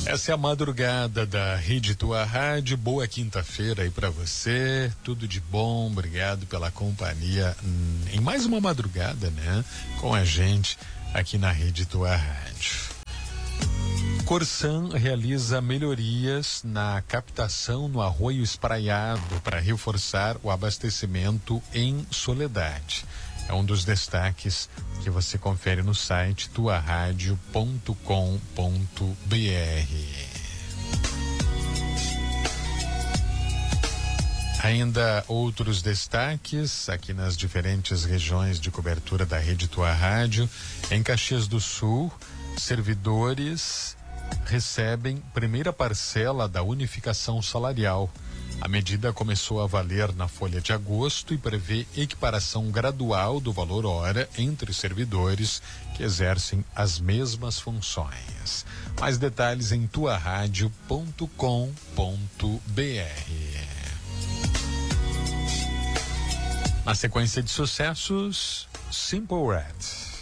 Essa é a madrugada da Rede Tua Rádio. Boa quinta-feira aí pra você. Tudo de bom. Obrigado pela companhia em mais uma madrugada, né? Com a gente aqui na Rede Tua Rádio. Corsan realiza melhorias na captação no Arroio Espraiado para reforçar o abastecimento em Soledade. É um dos destaques que você confere no site tuaradio.com.br. Ainda outros destaques aqui nas diferentes regiões de cobertura da Rede Tua Rádio. Em Caxias do Sul, servidores recebem primeira parcela da unificação salarial. A medida começou a valer na folha de agosto e prevê equiparação gradual do valor hora entre servidores que exercem as mesmas funções. Mais detalhes em tuaradio.com.br. Na sequência de sucessos, Simple Red.